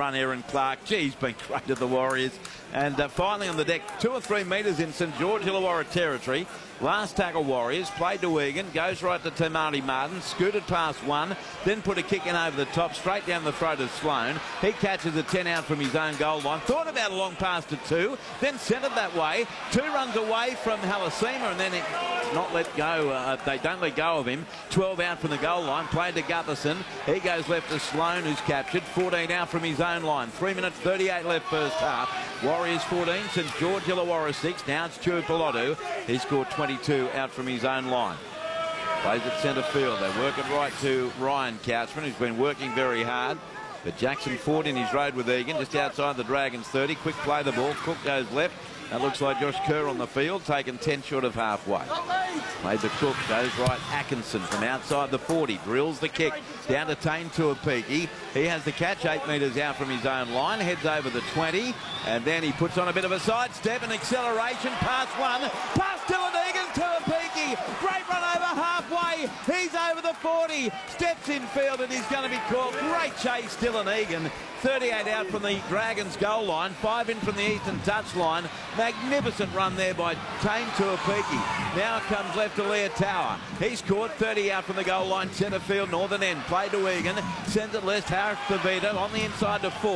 run, Aaron Clark. Gee, he's been great at the Warriors. And finally on the deck, 2 or 3 metres in St George Illawarra territory. Last tackle Warriors, played to Egan, goes right to Tamati Martin, scooted past one, then put a kick in over the top, straight down the throat of Sloan. He catches a 10 out from his own goal line, thought about a long pass to 2, then centred that way. 2 runs away from Halasima, and then not let go. They don't let go of him. 12 out from the goal line, played to Gutherson. He goes left to Sloan, who's captured. 14 out from his own line. 3 minutes 38 left first half. Warriors 14, St George Illawarra 6. Now it's Tuipulotu. He scored 22 out from his own line. Plays at centre field. They work it right to Ryan Couchman, who's been working very hard. But Jackson Ford in his road with Egan, just outside the Dragons 30. Quick play the ball. Cook goes left. That looks like Josh Kerr on the field, taken 10 short of halfway. Played the Cook, goes right. Atkinson from outside the 40, drills the kick down to Tane Tuapiki. He has the catch 8 metres out from his own line, heads over the 20, and then he puts on a bit of a sidestep and acceleration past one, past Dylan Egan. Tuapiki, great run over halfway. He's over the 40, steps in field, and he's going to be caught. Great chase, Dylan Egan. 38 out from the Dragons goal line, 5 in from the eastern touchline. Magnificent run there by Tane Tuapiki. Now it comes left to Leah Tower. He's caught 30 out from the goal line, centre field, northern end. Play to Egan, sends it left, Harris Pavita on the inside to 4.